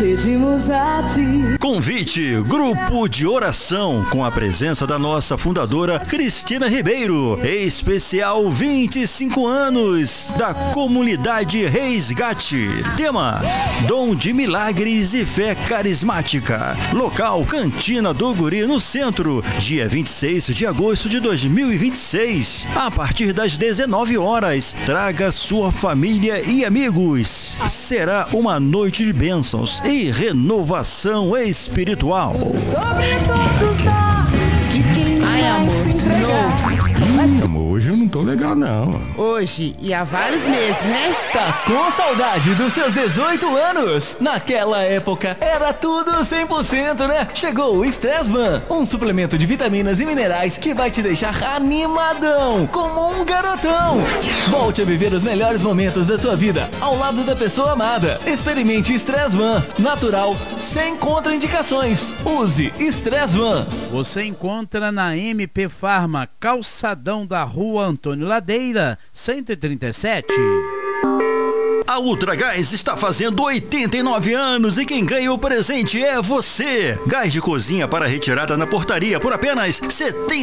pedimos a ti. Convite, grupo de oração, com a presença da nossa fundadora Cristina Ribeiro. Especial 25 anos da comunidade Resgate. Tema: Dom de Milagres e Fé Carismática. Local: Cantina do Guri, no centro. Dia 26 de agosto de 2026. A partir das 19 horas. Traga sua família e amigos. Será uma noite de bênçãos e renovação espiritual. Sobre todos nós, de quem vai se entregar. Amor, hoje eu não tô legal, não. Hoje e há vários meses, né? Tá com saudade dos seus 18 anos? Naquela época era tudo 100%, né? Chegou o Stressman, um suplemento de vitaminas e minerais que vai te deixar animadão, como um garotão. Volte a viver os melhores momentos da sua vida ao lado da pessoa amada. Experimente Stressman, natural, sem contraindicações. Use Stressman. Você encontra na MP Farma, calçadão da Rua Antônio Ladeira, 137. A Ultragás está fazendo 89 anos e quem ganha o presente é você. Gás de cozinha para retirada na portaria por apenas R$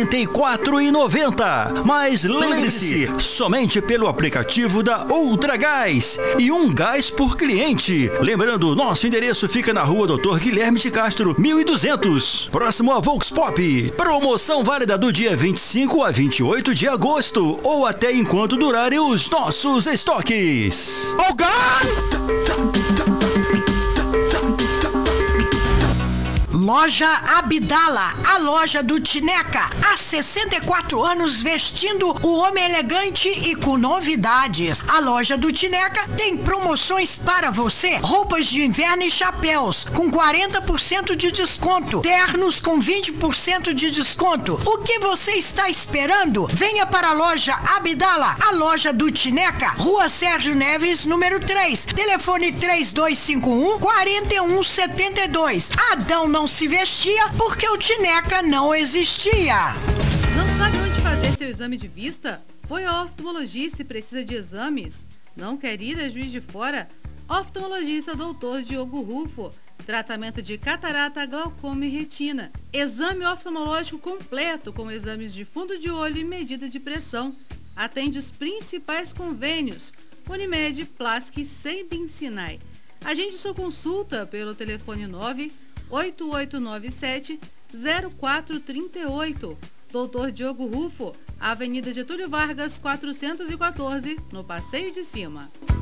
74,90. Mas lembre-se, somente pelo aplicativo da Ultragás e um gás por cliente. Lembrando, nosso endereço fica na Rua Doutor Guilherme de Castro, 1200, próximo a Volks Pop. Promoção válida do dia 25 a 28 de agosto ou até enquanto durarem os nossos estoques. Oh, guys! Loja Abdala, a loja do Tineca, há 64 anos vestindo o homem elegante e com novidades. A loja do Tineca tem promoções para você: roupas de inverno e chapéus com 40% de desconto, ternos com 20% de desconto. O que você está esperando? Venha para a loja Abdala, a loja do Tineca, Rua Sérgio Neves, número 3, telefone 3251-4172. Adão não se vestia porque o Tineca não existia. Não sabe onde fazer seu exame de vista? Foi ao oftalmologista se precisa de exames. Não quer ir a Juiz de Fora? Oftalmologista Dr. Diogo Rufo. Tratamento de catarata, glaucoma e retina. Exame oftalmológico completo com exames de fundo de olho e medida de pressão. Atende os principais convênios: Unimed, Plask e Sembin Sinai. Agende sua consulta pelo telefone 98897-0438. Dr. Diogo Rufo, Avenida Getúlio Vargas, 414, no Passeio de Cima.